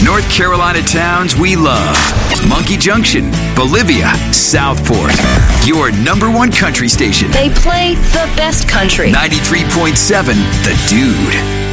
North Carolina towns we love. Monkey Junction, Bolivia, Southport. Your number one country station. They play the best country. 93.7 The Dude.